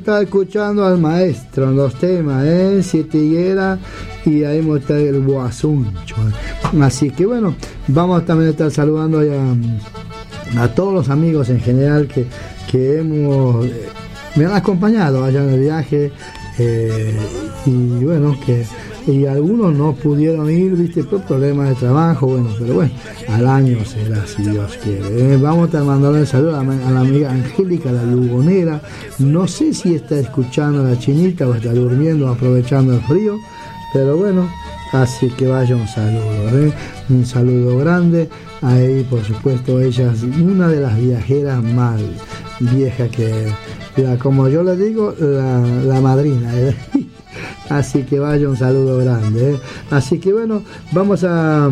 estar escuchando al maestro en los temas, Siete Higueras, y ahí vamos a estar el Guasuncho. Así que bueno, vamos también a estar saludando a todos los amigos en general que me han acompañado allá en el viaje, y bueno, y algunos no pudieron ir, viste, por problemas de trabajo, bueno, pero bueno, al año será, si Dios quiere. Vamos a estar mandando un saludo a la amiga Angélica, la Lugonera. No sé si está escuchando a la Chinita o está durmiendo, aprovechando el frío, pero bueno, así que vaya un saludo grande. Ahí, por supuesto, ella es una de las viajeras más viejas como yo le digo, la madrina, Así que vaya un saludo grande, Así que bueno, vamos a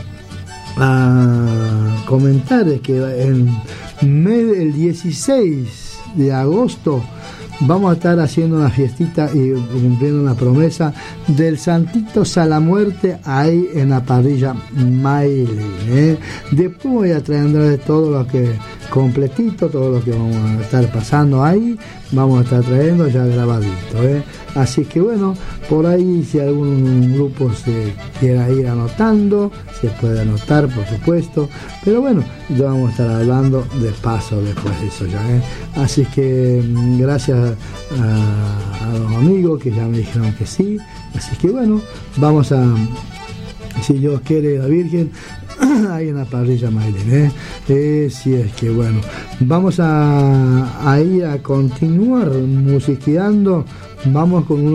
comentar que el 16 de agosto vamos a estar haciendo una fiestita y cumpliendo una promesa del Santito Salamuerte ahí en la parrilla Maile, Después voy a traer todo lo que completito, todo lo que vamos a estar pasando ahí, vamos a estar trayendo ya grabadito, Así que bueno, por ahí si algún grupo se quiera ir anotando, se puede anotar, por supuesto, pero bueno, ya vamos a estar hablando de paso después de eso ya, Así que gracias a los amigos que ya me dijeron que sí, así que bueno, vamos a, si Dios quiere, la Virgen, ahí en la parrilla Mailén, si es que bueno, vamos a ir a continuar musiqueando. Vamos con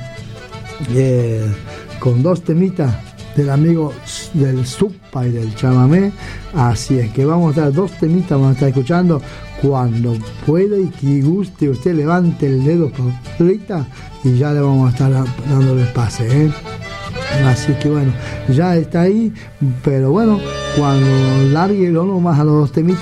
con dos temitas del amigo del Supa y del chamamé, así es que vamos a estar dos temitas, vamos a estar escuchando. Cuando pueda y que guste, usted levante el dedo ahorita y ya le vamos a estar dando el pase, Así que bueno, ya está ahí, pero bueno, cuando largue lo nomás a los dos temitas.